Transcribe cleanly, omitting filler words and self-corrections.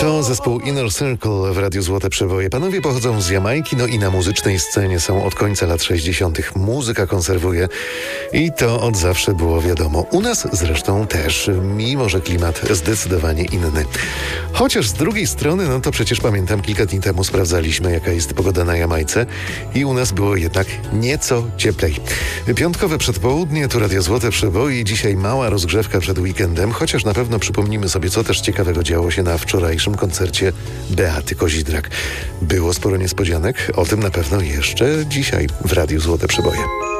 To zespół Inner Circle w Radiu Złote Przeboje. Panowie pochodzą z Jamajki, no i na muzycznej scenie są od końca lat 60. Muzyka konserwuje i to od zawsze było wiadomo. U nas zresztą też, mimo że klimat zdecydowanie inny. Chociaż z drugiej strony, no to przecież pamiętam, kilka dni temu sprawdzaliśmy, jaka jest pogoda na Jamajce i u nas było jednak nieco cieplej. Piątkowe przedpołudnie, tu Radio Złote Przeboje. Dzisiaj mała rozgrzewka przed weekendem, chociaż na pewno przypomnimy sobie, co też ciekawego działo się na wczorajszym koncercie Beaty Kozidrak. Było sporo niespodzianek, o tym na pewno jeszcze dzisiaj w Radiu Złote Przeboje.